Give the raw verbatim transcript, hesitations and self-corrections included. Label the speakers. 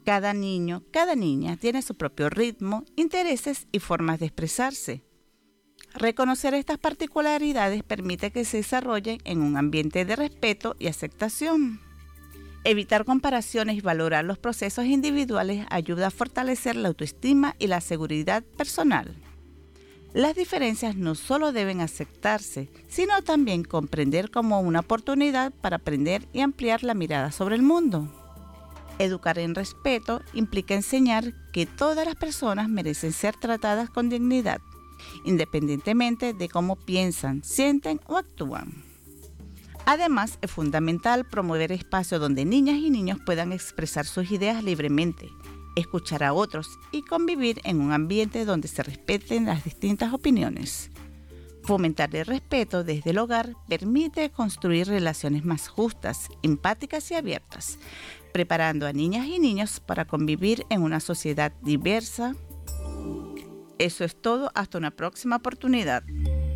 Speaker 1: Cada niño, cada niña tiene su propio ritmo, intereses y formas de expresarse. Reconocer estas particularidades permite que se desarrollen en un ambiente de respeto y aceptación. Evitar comparaciones y valorar los procesos individuales ayuda a fortalecer la autoestima y la seguridad personal. Las diferencias no solo deben aceptarse, sino también comprender como una oportunidad para aprender y ampliar la mirada sobre el mundo. Educar en respeto implica enseñar que todas las personas merecen ser tratadas con dignidad, independientemente de cómo piensan, sienten o actúan. Además, es fundamental promover espacios donde niñas y niños puedan expresar sus ideas libremente, escuchar a otros y convivir en un ambiente donde se respeten las distintas opiniones. Fomentar el respeto desde el hogar permite construir relaciones más justas, empáticas y abiertas, preparando a niñas y niños para convivir en una sociedad diversa. Eso es todo, hasta una próxima oportunidad.